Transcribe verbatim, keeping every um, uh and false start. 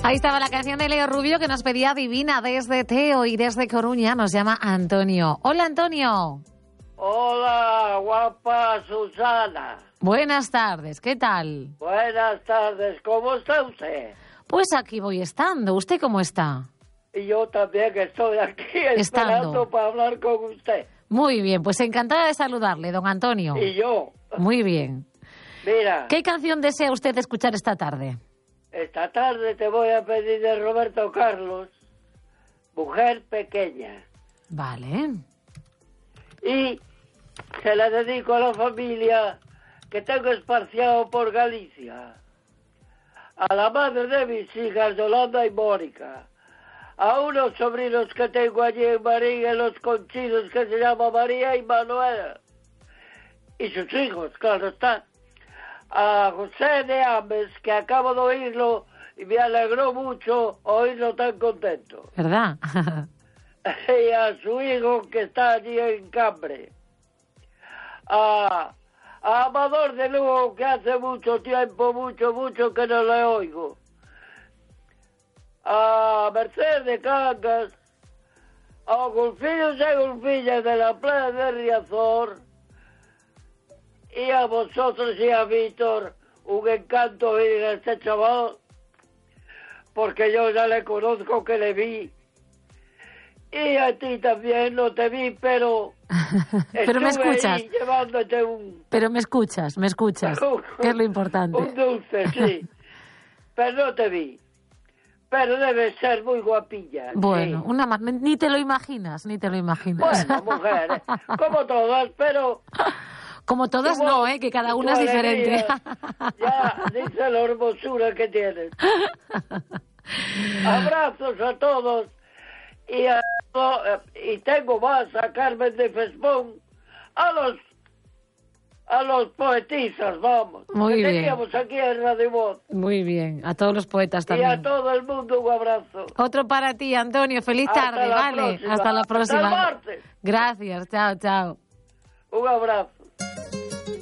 Ahí estaba la canción de Leo Rubio que nos pedía Divina desde Teo y desde Coruña nos llama Antonio. Hola, Antonio. Hola, guapa Susana. Buenas tardes, ¿qué tal? Buenas tardes, ¿cómo está usted? Pues aquí voy estando. ¿Usted cómo está? Y yo también estoy aquí Estando. esperando para hablar con usted. Muy bien, pues encantada de saludarle, don Antonio. Y yo. Muy bien. Mira. ¿Qué canción desea usted escuchar esta tarde? Esta tarde te voy a pedir de Roberto Carlos, Mujer Pequeña. Vale. Y se la dedico a la familia que tengo esparciado por Galicia. A la madre de mis hijas, Yolanda y Mónica. A unos sobrinos que tengo allí en Marín, en Los Conchidos, que se llama María y Manuela. Y sus hijos, claro está. A José de Ames, que acabo de oírlo y me alegró mucho oírlo tan contento. ¿Verdad? Y a su hijo que está allí en Cambre. A, a Amador de Lugo, que hace mucho tiempo, mucho, mucho que no le oigo. A Mercedes de Cangas. A Golfillos y Golfillas de la playa de Riazor. Y a vosotros y a Víctor, un encanto oír a este chaval, porque yo ya le conozco, que le vi. Y a ti también no te vi, pero... pero me escuchas. Ahí llevándote un... Pero me escuchas, me escuchas, que es lo importante. Un dulce, sí. Pero no te vi. Pero debe ser muy guapilla. Bueno, sí. una más, ni te lo imaginas, ni te lo imaginas. Bueno, mujer, ¿eh? Como todas, pero... Como todas Como, no, ¿eh? Que cada una es diferente. Ya, dice la hermosura que tienes. Abrazos a todos. Y, a, y tengo más a Carmen de Fesbón, a los a los poetisas, vamos. Muy que bien. Teníamos aquí en Radio Voz. Muy bien, a todos los poetas Y también. a todo el mundo un abrazo. Otro para ti, Antonio. Feliz Hasta tarde, la vale. próxima. Hasta la próxima. Hasta el martes. Gracias, chao, chao. Un abrazo.